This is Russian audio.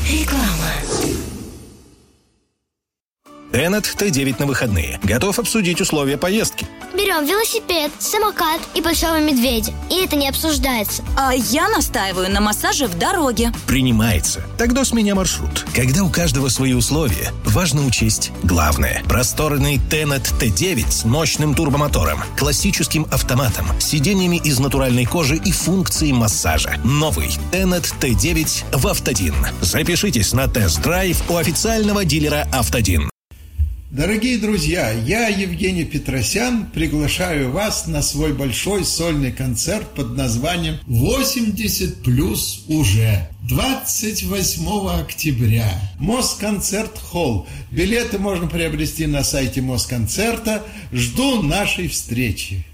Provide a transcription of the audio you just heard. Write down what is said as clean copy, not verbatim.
Реклама. Тенет Т9 на выходные. Готов обсудить условия поездки? Берем велосипед, самокат и большого медведя. И это не обсуждается. А я настаиваю на массаже в дороге. Принимается. Тогда с меня маршрут. Когда у каждого свои условия, важно учесть главное. Просторный Тенет Т9 с мощным турбомотором, классическим автоматом, сиденьями из натуральной кожи и функцией массажа. Новый Тенет Т9 в Автодин. Запишитесь на тест-драйв у официального дилера Автодин. Дорогие друзья, я, Евгений Петросян, приглашаю вас на свой большой сольный концерт под названием «80+ уже». 28 октября. Москонцерт-холл. Билеты можно приобрести на сайте Москонцерта. Жду нашей встречи.